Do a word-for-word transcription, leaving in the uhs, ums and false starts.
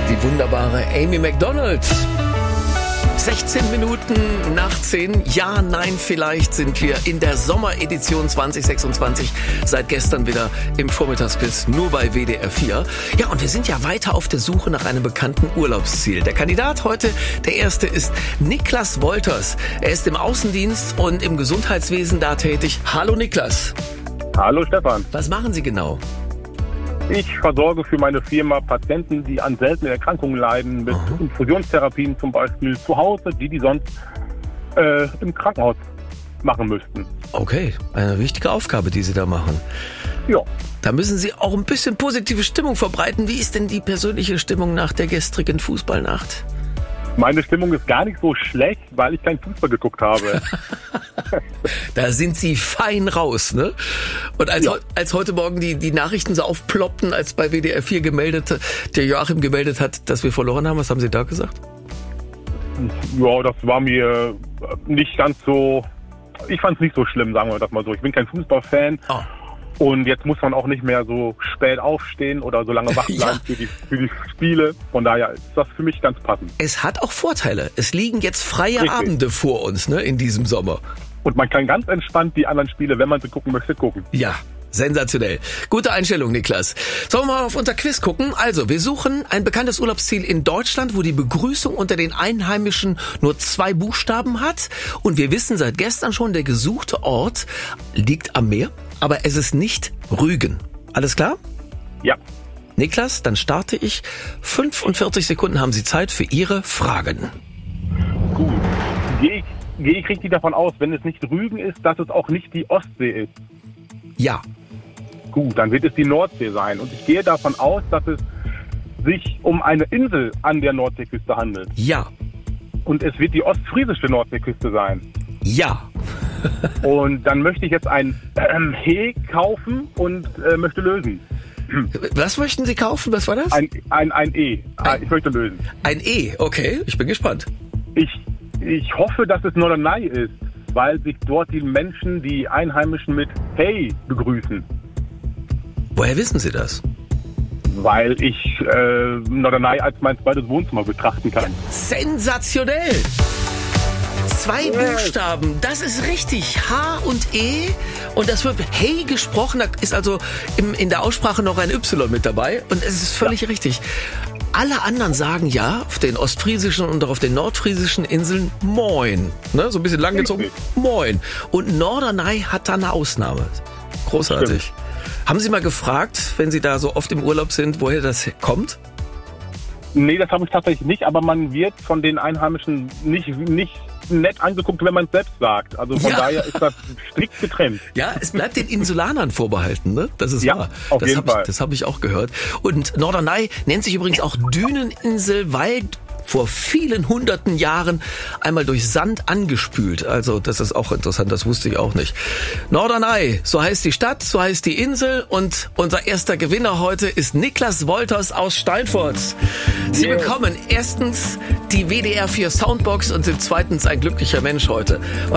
die wunderbare Amy Macdonald. sechzehn Minuten nach zehn. Ja, nein, vielleicht sind wir in der Sommeredition zwanzig sechsundzwanzig. Seit gestern wieder im Vormittagsquiz, nur bei W D R vier. Ja, und wir sind ja weiter auf der Suche nach einem bekannten Urlaubsziel. Der Kandidat heute, der erste, ist Niklas Wolters. Er ist im Außendienst und im Gesundheitswesen da tätig. Hallo Niklas. Hallo Stefan. Was machen Sie genau? Ich versorge für meine Firma Patienten, die an seltenen Erkrankungen leiden, mit Aha. Infusionstherapien zum Beispiel zu Hause, die die sonst äh, im Krankenhaus machen müssten. Okay, eine wichtige Aufgabe, die Sie da machen. Ja. Da müssen Sie auch ein bisschen positive Stimmung verbreiten. Wie ist denn die persönliche Stimmung nach der gestrigen Fußballnacht? Meine Stimmung ist gar nicht so schlecht, weil ich keinen Fußball geguckt habe. Da sind Sie fein raus, ne? Und als, Ja. als heute Morgen die, die Nachrichten so aufploppten, als bei W D R vier gemeldet, der Joachim gemeldet hat, dass wir verloren haben, was haben Sie da gesagt? Ja, das war mir nicht ganz so, ich fand es nicht so schlimm, sagen wir das mal so. Ich bin kein Fußballfan. Oh. Und jetzt muss man auch nicht mehr so spät aufstehen oder so lange wach bleiben Ja. für, die, für die Spiele. Von daher ist das für mich ganz passend. Es hat auch Vorteile. Es liegen jetzt freie Richtig. Abende vor uns, ne, in diesem Sommer. Und man kann ganz entspannt die anderen Spiele, wenn man sie gucken möchte, gucken. Ja, sensationell. Gute Einstellung, Niklas. Sollen wir mal auf unser Quiz gucken? Also, wir suchen ein bekanntes Urlaubsziel in Deutschland, wo die Begrüßung unter den Einheimischen nur zwei Buchstaben hat. Und wir wissen seit gestern schon, der gesuchte Ort liegt am Meer, aber es ist nicht Rügen. Alles klar? Ja. Niklas, dann starte ich. fünfundvierzig Sekunden haben Sie Zeit für Ihre Fragen. Gut. Gehe ich, gehe ich richtig davon aus, wenn es nicht Rügen ist, dass es auch nicht die Ostsee ist? Ja. Gut, dann wird es die Nordsee sein. Und ich gehe davon aus, dass es sich um eine Insel an der Nordseeküste handelt. Ja. Und es wird die ostfriesische Nordseeküste sein. Ja. Und dann möchte ich jetzt ein ähm, He kaufen und äh, möchte lösen. Was möchten Sie kaufen? Was war das? Ein, ein, ein E. Ah, Ein- ich möchte lösen. Ein E. Okay, ich bin gespannt. Ich, ich hoffe, dass es Norderney ist, weil sich dort die Menschen, die Einheimischen mit Hey begrüßen. Woher wissen Sie das? Weil ich äh, Norderney als mein zweites Wohnzimmer betrachten kann. Sensationell! Zwei Buchstaben, das ist richtig. H und E. Und das wird Hey gesprochen. Da ist also im, in der Aussprache noch ein Y mit dabei. Und es ist völlig ja. richtig. Alle anderen sagen ja, auf den ostfriesischen und auch auf den nordfriesischen Inseln Moin. Ne? So ein bisschen langgezogen. Richtig. Moin. Und Norderney hat da eine Ausnahme. Großartig. Stimmt. Haben Sie mal gefragt, wenn Sie da so oft im Urlaub sind, woher das kommt? Nee, das habe ich tatsächlich nicht, aber man wird von den Einheimischen nicht, nicht nett angeguckt, wenn man es selbst sagt. Also von Ja. daher ist das strikt getrennt. Ja, es bleibt den Insulanern vorbehalten, ne? Das ist Ja, wahr. auf das jeden hab ich, Fall. das habe ich auch gehört. Und Norderney nennt sich übrigens auch Düneninsel, weil vor vielen hunderten Jahren einmal durch Sand angespült. Also das ist auch interessant, das wusste ich auch nicht. Norderney, so heißt die Stadt, so heißt die Insel und unser erster Gewinner heute ist Niklas Wolters aus Steinfurt. Sie Yeah. bekommen erstens die W D R vier Soundbox und sind zweitens ein glücklicher Mensch heute.